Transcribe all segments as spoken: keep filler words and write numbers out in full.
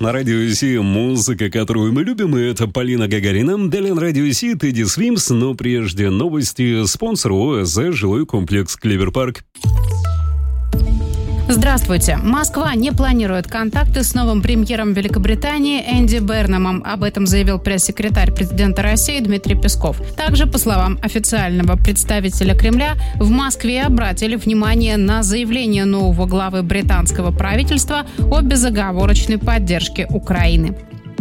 на Радио Си музыка, которую мы любим, и это Полина Гагарина. Далее на Радио Си Тедди Свимс, но прежде новости. Спонсор ОСЗ «Жилой комплекс Клевер-Парк». Здравствуйте. Москва не планирует контакты с новым премьером Великобритании Энди Бернамом. Об этом заявил пресс-секретарь президента России Дмитрий Песков. Также, по словам официального представителя Кремля, в Москве обратили внимание на заявление нового главы британского правительства о безоговорочной поддержке Украины.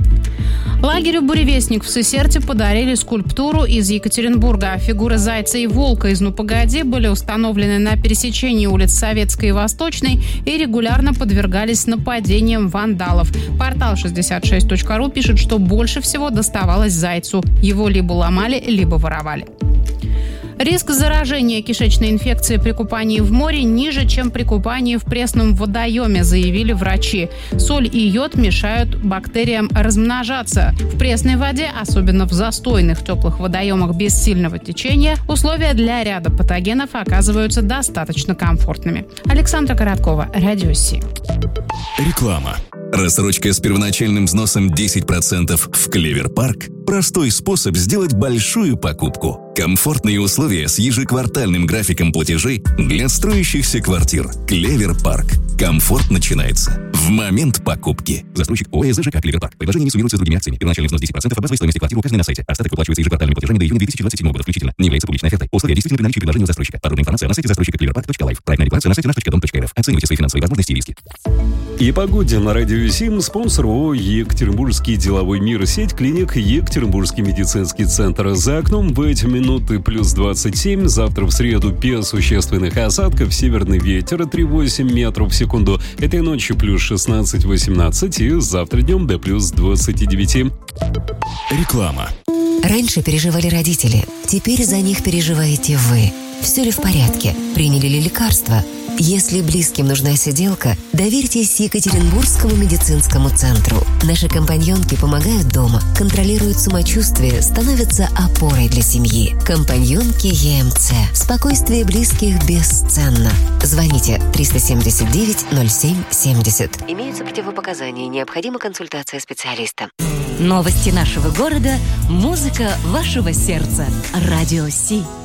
Лагерю «Буревестник» в Сысерте подарили скульптуру из Екатеринбурга. Фигуры зайца и волка из «Ну погоди» были установлены на пересечении улиц Советской и Восточной и регулярно подвергались нападениям вандалов. Портал шестьдесят шесть точка ру пишет, что больше всего доставалось зайцу. Его либо ломали, либо воровали. Риск заражения кишечной инфекцией при купании в море ниже, чем при купании в пресном водоеме, заявили врачи. Соль и йод мешают бактериям размножаться. В пресной воде, особенно в застойных теплых водоемах без сильного течения, условия для ряда патогенов оказываются достаточно комфортными. Александра Короткова, Радио Си. Реклама. Рассрочка с первоначальным взносом десять процентов в Клевер-Парк – простой способ сделать большую покупку. Комфортные условия с ежеквартальным графиком платежей для строящихся квартир. Клевер-Парк. Комфорт начинается в момент покупки. Застройщик ОСЗ ЖК Клевер-Парк. Предложение не суммируется с другими акциями. Первоначальный взнос десять процентов от базовой стоимости квартиры указанной на сайте. Остаток выплачивается ежеквартальными платежами до июня две тысячи двадцать седьмого года включительно. Не является публичной офертой. Условия действительны при наличии предложения у застройщика. Подробная информация на сайте застройщика клеверпарк точка лайф. Проектная регулация на сайте наш точка дом точка эр эф. Оцените свои финансовые возможности и риски. И погоде на Радио Сим. Спонсор ООО «Екатеринбургский деловой мир», сеть клиник «Екатеринбургский медицинский центр». За окном в эти минуты плюс двадцать семь. Завтра в среду без существенных осадков. Северный ветер три целых восемь десятых метров в секунду. Этой ночью плюс шестнадцать восемнадцать. И завтра днем до плюс двадцать девять. Реклама. Раньше переживали родители. Теперь за них переживаете вы. Все ли в порядке? Приняли ли лекарства? Если близким нужна сиделка, доверьтесь Екатеринбургскому медицинскому центру. Наши компаньонки помогают дома, контролируют самочувствие, становятся опорой для семьи. Компаньонки ЕМЦ. Спокойствие близких бесценно. Звоните триста семьдесят девять ноль семь семьдесят. Имеются противопоказания, необходима консультация специалиста. Новости нашего города, музыка вашего сердца. Радио Си.